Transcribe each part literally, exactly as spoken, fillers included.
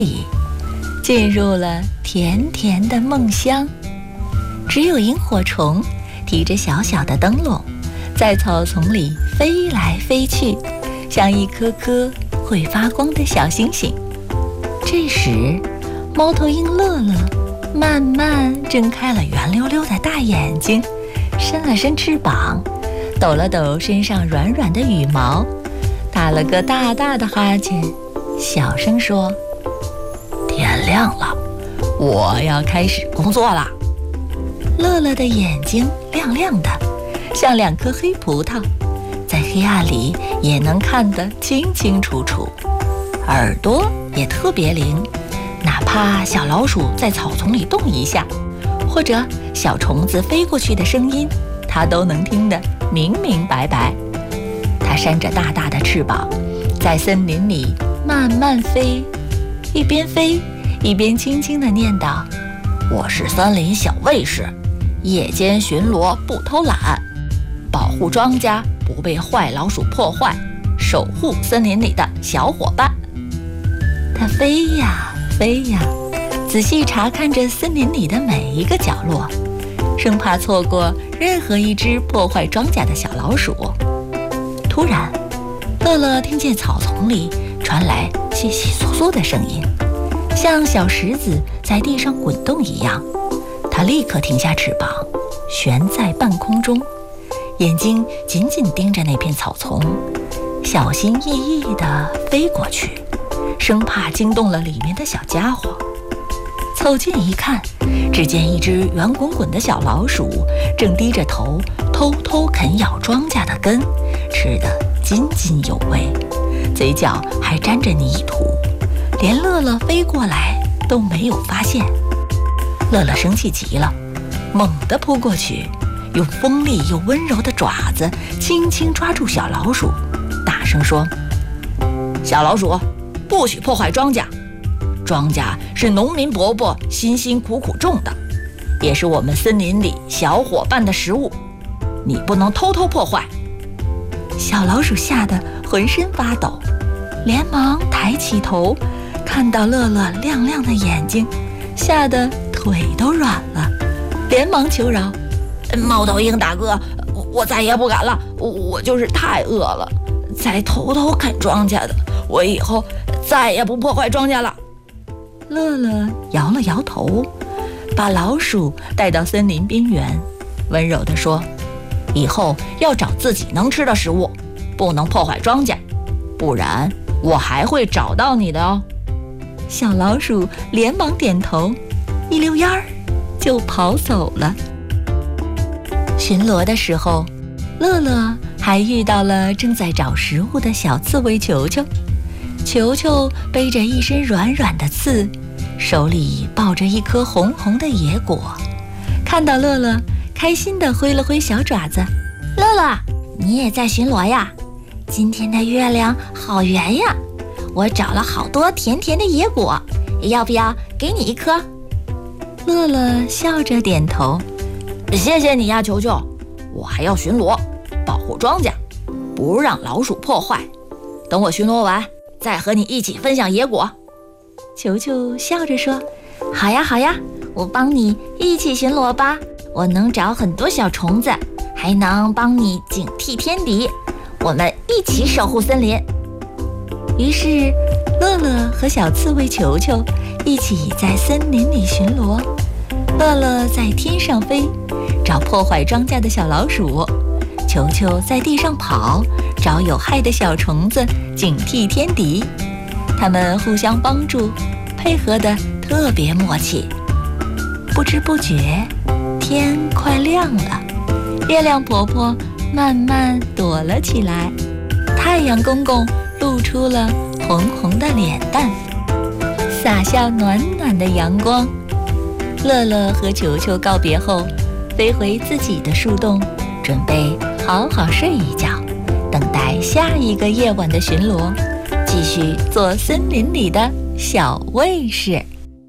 里，进入了甜甜的梦乡。只有萤火虫提着小小的灯笼，在草丛里飞来飞去，像一颗颗会发光的小星星。这时，猫头鹰乐乐慢慢睁开了圆溜溜的大眼睛，伸了伸翅膀，抖了抖身上软软的羽毛，打了个大大的哈欠，小声说：天亮了，我要开始工作了。乐乐的眼睛亮亮的，像两颗黑葡萄，在黑暗里也能看得清清楚楚，耳朵也特别灵，哪怕小老鼠在草丛里动一下，或者小虫子飞过去的声音，它都能听得明明白白。它扇着大大的翅膀，在森林里慢慢飞，一边飞一边轻轻地念叨：我是森林小卫士，夜间巡逻不偷懒，保护庄稼不被坏老鼠破坏，守护森林里的小伙伴。它飞呀飞呀，仔细查看着森林里的每一个角落，生怕错过任何一只破坏庄稼的小老鼠。突然，乐乐听见草丛里传来窸窸窣窣的声音，像小石子在地上滚动一样。他立刻停下翅膀，悬在半空中，眼睛紧紧盯着那片草丛，小心翼翼地飞过去，生怕惊动了里面的小家伙。凑近一看，只见一只圆滚滚的小老鼠正低着头偷偷啃咬庄稼的根，吃得津津有味，嘴角还沾着泥土，连乐乐飞过来都没有发现。乐乐生气极了，猛地扑过去，用锋利又温柔的爪子轻轻抓住小老鼠，大声说：小老鼠，不许破坏庄稼，庄稼是农民伯伯辛辛苦苦种的，也是我们森林里小伙伴的食物，你不能偷偷破坏。小老鼠吓得浑身发抖，连忙抬起头，看到乐乐亮亮的眼睛，吓得腿都软了，连忙求饶：猫头鹰大哥，我再也不敢了，我就是太饿了才偷偷啃庄稼的，我以后再也不破坏庄稼了。乐乐摇了摇头，把老鼠带到森林边缘，温柔地说：以后要找自己能吃的食物，不能破坏庄稼，不然我还会找到你的哦。小老鼠连忙点头，一溜烟儿就跑走了。巡逻的时候，乐乐还遇到了正在找食物的小刺猬球球。球球背着一身软软的刺，手里抱着一颗红红的野果，看到乐乐，开心地挥了挥小爪子：乐乐，你也在巡逻呀？今天的月亮好圆呀，我找了好多甜甜的野果，要不要给你一颗？乐乐笑着点头：谢谢你呀，球球，我还要巡逻，保护庄稼，不让老鼠破坏，等我巡逻完再和你一起分享野果。球球笑着说：好呀好呀，我帮你一起巡逻吧，我能找很多小虫子，还能帮你警惕天敌，我们一起守护森林。于是乐乐和小刺猬球球一起在森林里巡逻。乐乐在天上飞，找破坏庄稼的小老鼠；球球在地上跑，找有害的小虫子，警惕天敌。他们互相帮助，配合得特别默契。不知不觉，天快亮了，月亮婆婆慢慢躲了起来，太阳公公露出了红红的脸蛋，洒下暖暖的阳光。乐乐和球球告别后，飞回自己的树洞，准备好好睡一觉，等待下一个夜晚的巡逻，继续做森林里的小卫士。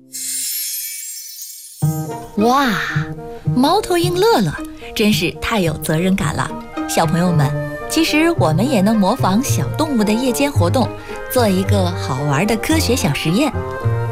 哇，猫头鹰乐乐真是太有责任感了。小朋友们，其实我们也能模仿小动物的夜间活动，做一个好玩的科学小实验。